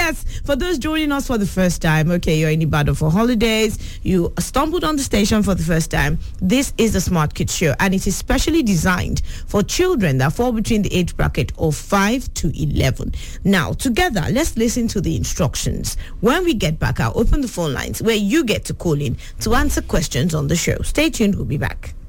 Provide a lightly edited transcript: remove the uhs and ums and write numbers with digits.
Yes, for those joining us for the first time, okay, you're in Ibadan for holidays, you stumbled on the station for the first time. This is the Smart Kids Show, and it is specially designed for children that fall between the age bracket of 5 to 11. Now, together, let's listen to the instructions. When we get back, I'll open the phone lines where you get to call in to answer questions on the show. Stay tuned, we'll be back.